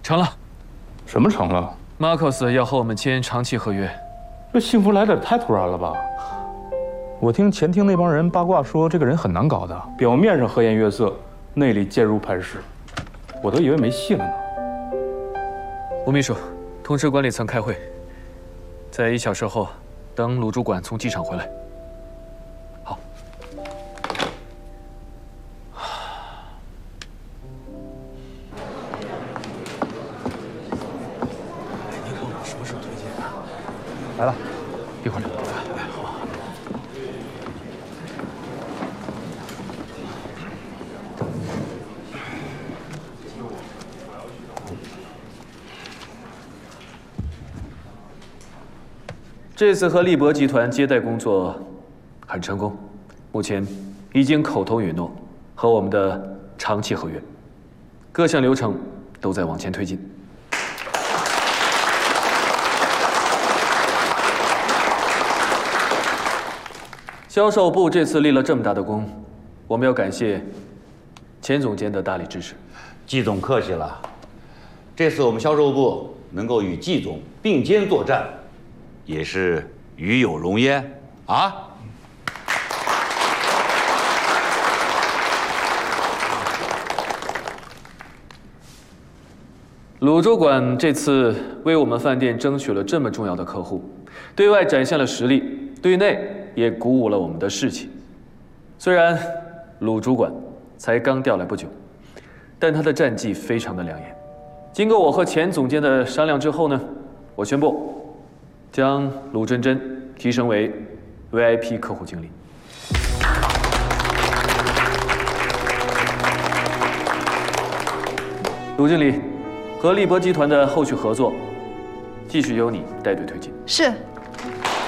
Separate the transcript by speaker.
Speaker 1: 成了。
Speaker 2: 什么成了？
Speaker 1: 马克思要和我们签长期合约。
Speaker 2: 这幸福来得太突然了吧？我听前厅那帮人八卦说，这个人很难搞的，表面上和颜悦色，内里坚如磐石，我都以为没戏了呢。
Speaker 1: 吴秘书，通知管理层开会，在1小时后，等鲁主管从机场回来。好。
Speaker 3: 你看我什么时候推荐啊？
Speaker 2: 来了，
Speaker 1: 一会儿。这次和利博集团接待工作很成功，目前已经口头允诺和我们的长期合约，各项流程都在往前推进。销售部这次立了这么大的功，我们要感谢钱总监的大力支持。
Speaker 4: 季总客气了，这次我们销售部能够与季总并肩作战，也是与有荣焉啊！
Speaker 1: 鲁主管这次为我们饭店争取了这么重要的客户，对外展现了实力，对内也鼓舞了我们的士气。虽然鲁主管才刚调来不久，但他的战绩非常的亮眼。经过我和钱总监的商量之后呢，我宣布将鲁真真提升为 VIP 客户经理。鲁经理，和利博集团的后续合作，继续由你带队推进。
Speaker 5: 是。